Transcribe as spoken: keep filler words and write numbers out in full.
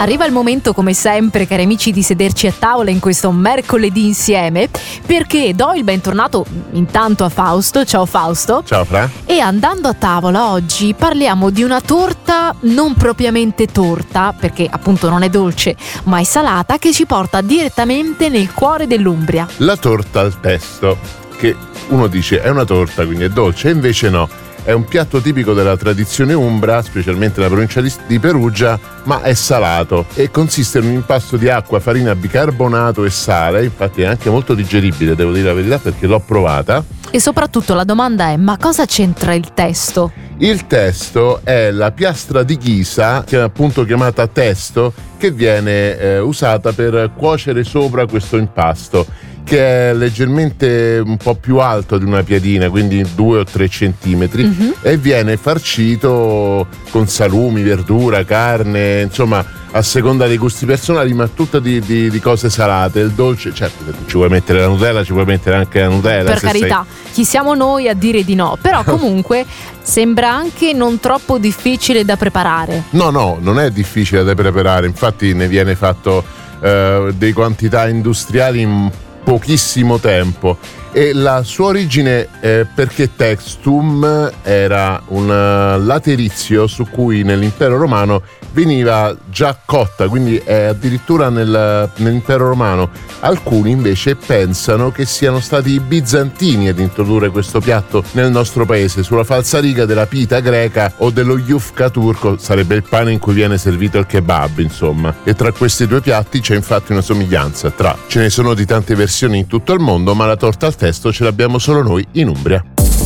Arriva il momento, come sempre, cari amici, di sederci a tavola in questo mercoledì insieme, perché do il bentornato intanto a Fausto. Ciao Fausto. Ciao Fra. E andando a tavola oggi parliamo di una torta non propriamente torta, perché appunto non è dolce ma è salata, che ci porta direttamente nel cuore dell'Umbria. La torta al testo, che uno dice è una torta quindi è dolce, e invece no. È un piatto tipico della tradizione umbra, specialmente nella provincia di Perugia, ma è salato e consiste in un impasto di acqua, farina, bicarbonato e sale. Infatti è anche molto digeribile, devo dire la verità, perché l'ho provata. E soprattutto la domanda è: ma cosa c'entra il testo? Il testo è la piastra di ghisa, che è appunto chiamata testo, che viene eh, usata per cuocere sopra questo impasto, che è leggermente un po' più alto di una piadina, quindi due o tre centimetri, mm-hmm. e viene farcito con salumi, verdura, carne, insomma a seconda dei gusti personali, ma tutta di, di, di cose salate. Il dolce, certo, se ci vuoi mettere la Nutella ci puoi mettere anche la Nutella, per carità, sei... chi siamo noi a dire di no? Però comunque sembra anche non troppo difficile da preparare. No, no, non è difficile da preparare, infatti ne viene fatto eh, dei quantità industriali in pochissimo tempo. E la sua origine è perché textum era un laterizio su cui nell'impero romano veniva già cotta, quindi è addirittura nel, nell'impero romano. Alcuni invece pensano che siano stati i bizantini ad introdurre questo piatto nel nostro paese, sulla falsariga della pita greca o dello yufka turco, sarebbe il pane in cui viene servito il kebab, insomma. E tra questi due piatti c'è infatti una somiglianza. Tra ce ne sono di tante versioni in tutto il mondo, ma la torta al testo ce l'abbiamo solo noi in Umbria.